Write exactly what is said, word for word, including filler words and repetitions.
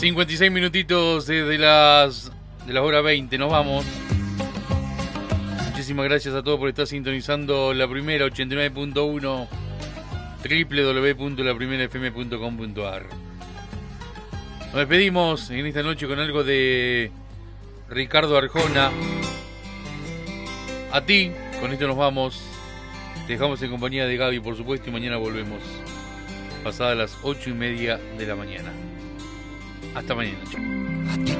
cincuenta y seis minutitos desde las, de las horas veinte, nos vamos. Muchísimas gracias a todos por estar sintonizando la primera ochenta y nueve punto uno, doble u doble u doble u punto la primera f m punto com punto a r. Nos despedimos en esta noche con algo de Ricardo Arjona. A ti, con esto nos vamos. Te dejamos en compañía de Gaby, por supuesto, y mañana volvemos pasadas las ocho y media de la mañana. Hasta mañana.